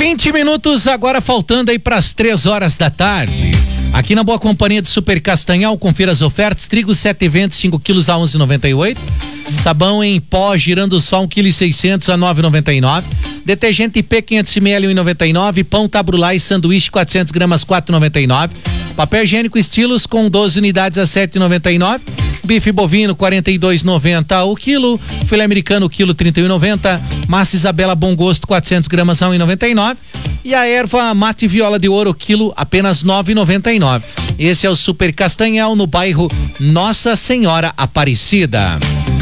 20 minutos agora faltando aí para as 3 horas da tarde. Aqui na Boa Companhia de Super Castanhal, confira as ofertas: trigo 7,20, 5 quilos a 11,98. Sabão em pó girando só 1,6 kg a 9,99. Detergente IP 500 ml 1,99. Pão Tabrulai sanduíche 400 gramas 4,99. Papel higiênico Estilos com 12 unidades a 7,99. Bife bovino 42,90 o quilo. Filé americano quilo 31,90. Massa Isabela Bom Gosto 400 gramas a 1,99. E a erva mate viola de ouro quilo apenas 9,99. Esse é o Super Castanhal no bairro Nossa Senhora Aparecida.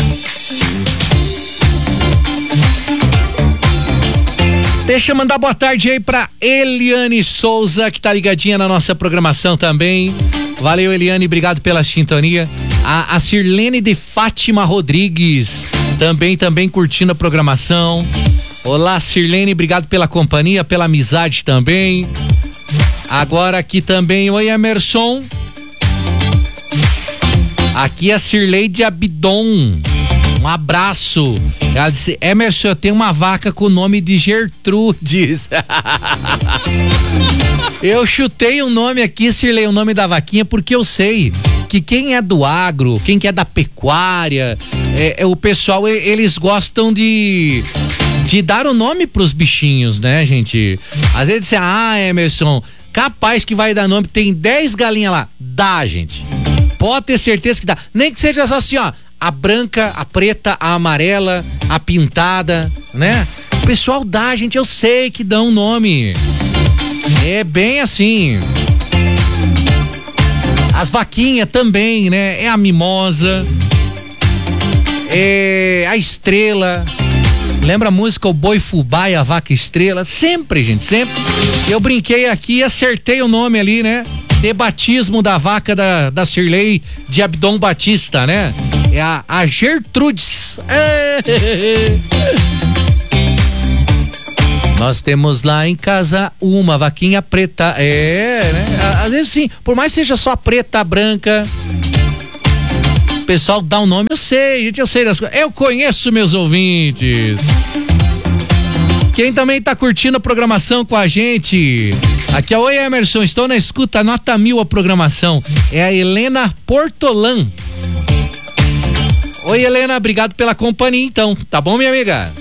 Deixa eu mandar boa tarde aí pra Eliane Souza, que tá ligadinha na nossa programação também. Valeu, Eliane, obrigado pela sintonia. A Sirlene de Fátima Rodrigues também curtindo a programação. Olá, Sirlene, obrigado pela companhia, pela amizade também. Agora aqui também, oi, Emerson. Aqui é a Sirleide Abidon. Um abraço. Ela disse: Emerson, eu tenho uma vaca com o nome de Gertrudes. Eu chutei um nome aqui, Sirlei, o nome da vaquinha, porque eu sei que quem é do agro, quem que é da pecuária, o pessoal, eles gostam de dar o nome pros bichinhos, né, gente? Às vezes você, Emerson, capaz que vai dar nome, tem 10 galinhas lá. Dá, gente. Pode ter certeza que dá. Nem que seja só assim, ó, a branca, a preta, a amarela, a pintada, né? O pessoal dá, gente, eu sei que dão nome. É bem assim. As vaquinhas também, né? É a mimosa, é a estrela. Lembra a música O Boi Fubá e a Vaca Estrela? Sempre, gente, sempre. Eu brinquei aqui e acertei o nome ali, né? De batismo da vaca da Sirlei de Abdon Batista, né? É a Gertrudes. Nós temos lá em casa uma vaquinha preta. Né? Às vezes sim, por mais que seja só preta, branca, o pessoal dá um nome. Eu sei, gente, eu sei das coisas. Eu conheço meus ouvintes. Quem também tá curtindo a programação com a gente, aqui é oi, Emerson, estou na escuta, nota 1000 a programação. É a Helena Portolan. Oi, Helena, obrigado pela companhia então, tá bom, minha amiga?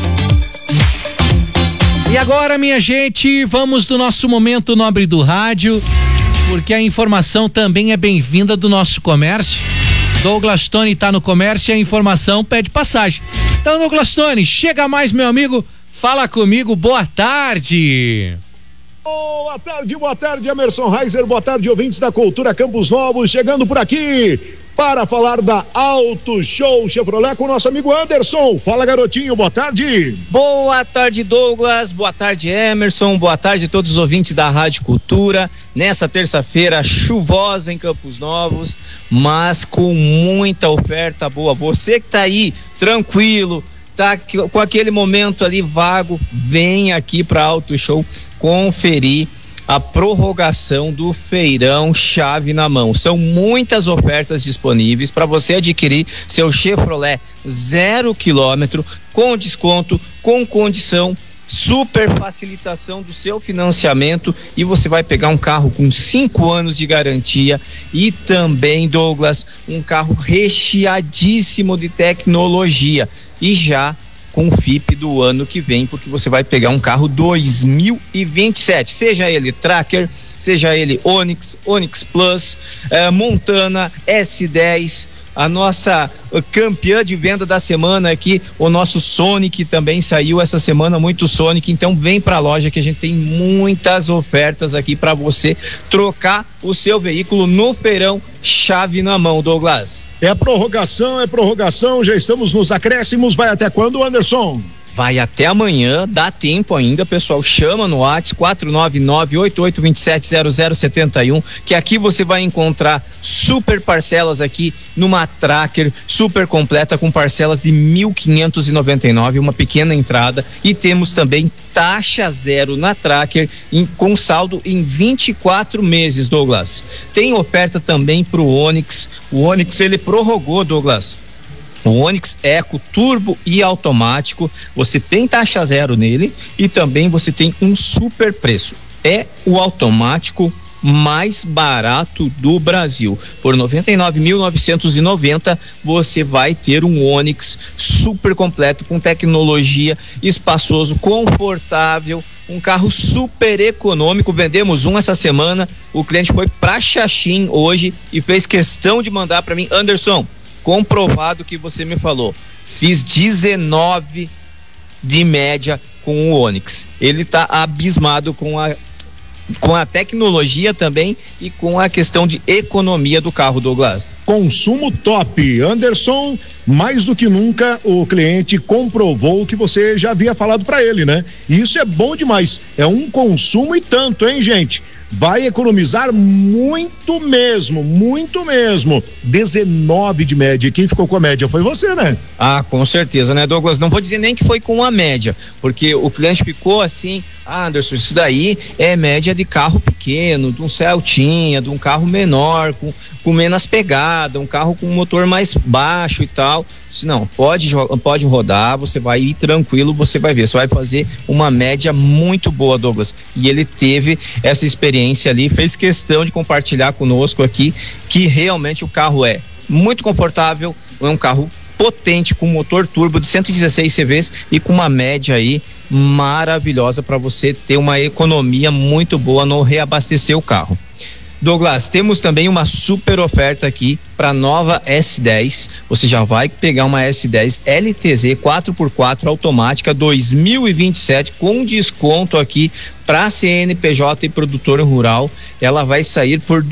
E agora, minha gente, vamos do nosso momento nobre do rádio, porque a informação também é bem-vinda do nosso comércio. Douglas Tony tá no comércio e a informação pede passagem. Então, Douglas Tony, chega mais, meu amigo, fala comigo, boa tarde. Boa tarde, Emerson Reiser, boa tarde, ouvintes da Cultura Campos Novos, chegando por aqui para falar da Auto Show Chevrolet com o nosso amigo Anderson. Fala, garotinho, boa tarde. Boa tarde, Douglas, boa tarde, Emerson, boa tarde a todos os ouvintes da Rádio Cultura, nessa terça-feira chuvosa em Campos Novos, mas com muita oferta boa. Você que tá aí, tranquilo, tá com aquele momento ali vago, vem aqui para Auto Show conferir a prorrogação do feirão Chave na Mão. São muitas ofertas disponíveis para você adquirir seu Chevrolet 0 km com desconto, com condição, super facilitação do seu financiamento, e você vai pegar um carro com 5 anos de garantia e também, Douglas, um carro recheadíssimo de tecnologia e já com o FIP do ano que vem, porque você vai pegar um carro 2027, seja ele Tracker, seja ele Onix, Onix Plus, Montana, S10, a nossa campeã de venda da semana aqui, o nosso Sonic também saiu essa semana, muito Sonic, então vem pra loja que a gente tem muitas ofertas aqui para você trocar o seu veículo no feirão Chave na Mão, Douglas. É prorrogação, já estamos nos acréscimos, vai até quando, Anderson? Vai até amanhã, dá tempo ainda, pessoal, chama no WhatsApp 499-8827-0071, que aqui você vai encontrar super parcelas aqui numa Tracker super completa com parcelas de 1.599, uma pequena entrada, e temos também taxa zero na Tracker com saldo em 24 meses, Douglas. Tem oferta também pro Onix, o Onix ele prorrogou, Douglas, O Onix Eco turbo e automático, você tem taxa zero nele e também você tem um super preço. É o automático mais barato do Brasil. Por 99.990 você vai ter um Onix super completo, com tecnologia, espaçoso, confortável, um carro super econômico. Vendemos um essa semana, o cliente foi pra Xaxim hoje e fez questão de mandar para mim: Anderson, comprovado que você me falou, fiz 19 de média com o Onix. Ele tá abismado com a tecnologia também e com a questão de economia do carro, Douglas. Consumo top. Anderson, mais do que nunca o cliente comprovou o que você já havia falado para ele, né? E isso é bom demais. É um consumo e tanto, hein, gente? Vai economizar muito mesmo, muito mesmo. 19 de média. Quem ficou com a média foi você, né? Ah, com certeza, né, Douglas? Não vou dizer nem que foi com a média, porque o cliente ficou assim: Anderson, isso daí é média de carro pequeno, de um Celtinha, de um carro menor, com menos pegada, um carro com motor mais baixo e tal. Se não, pode rodar, você vai ir tranquilo, você vai ver, você vai fazer uma média muito boa, Douglas. E ele teve essa experiência ali, fez questão de compartilhar conosco aqui que realmente o carro é muito confortável, é um carro potente, com motor turbo de 116 CVs e com uma média aí maravilhosa para você ter uma economia muito boa no reabastecer o carro. Douglas, temos também uma super oferta aqui para nova S10. Você já vai pegar uma S10 LTZ 4x4 automática 2027 com desconto aqui para CNPJ e produtor rural. Ela vai sair por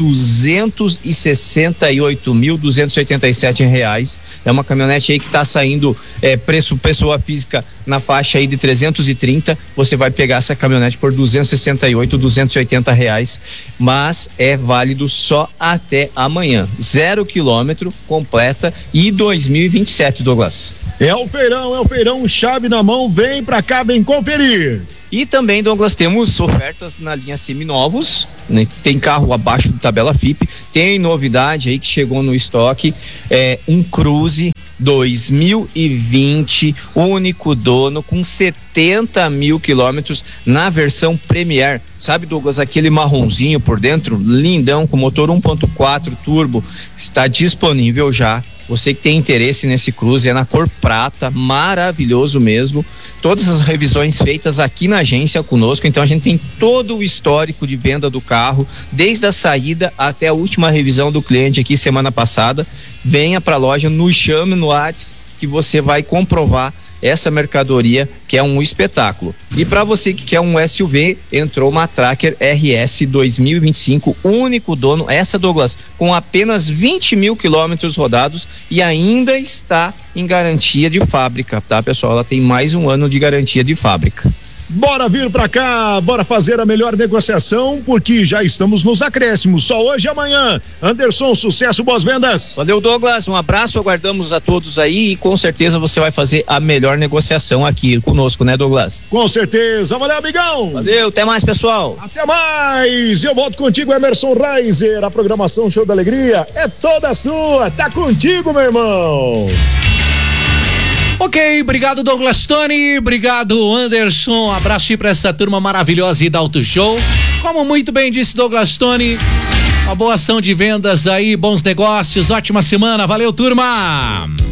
R$268.287. É uma caminhonete aí que está saindo preço pessoa física na faixa aí de 330. Você vai pegar essa caminhonete por R$268.280, mas é válido só até amanhã. 0 quilômetro completa e 2027, Douglas. É o feirão, chave na mão, vem pra cá, vem conferir. E também, Douglas, temos ofertas na linha seminovos, né? Tem carro abaixo do tabela FIP, tem novidade aí que chegou no estoque, um Cruze 2020, único dono, com 70 mil quilômetros na versão Premier. Sabe, Douglas, aquele marronzinho por dentro, lindão, com motor 1.4 turbo, está disponível já. Você que tem interesse nesse Cruze, é na cor prata, maravilhoso mesmo. Todas as revisões feitas aqui na agência conosco, então a gente tem todo o histórico de venda do carro, desde a saída até a última revisão do cliente aqui semana passada. Venha para a loja, nos chame no WhatsApp que você vai comprovar essa mercadoria, que é um espetáculo. E para você que quer um SUV, entrou uma Tracker RS 2025, único dono, essa, Douglas, com apenas 20 mil quilômetros rodados e ainda está em garantia de fábrica, tá, pessoal? Ela tem mais um ano de garantia de fábrica. Bora vir pra cá, bora fazer a melhor negociação, porque já estamos nos acréscimos, só hoje e amanhã. Anderson, sucesso, boas vendas. Valeu, Douglas, um abraço, aguardamos a todos aí e com certeza você vai fazer a melhor negociação aqui conosco, né, Douglas? Com certeza, valeu, amigão. Valeu, até mais, pessoal. Até mais, eu volto contigo, Emerson Reiser. A programação Show da Alegria é toda sua, tá contigo, meu irmão. Ok, obrigado Douglas Tony, obrigado Anderson, abraço aí pra essa turma maravilhosa aí da Auto Show. Como muito bem disse Douglas Tony, uma boa ação de vendas aí, bons negócios, ótima semana, valeu turma!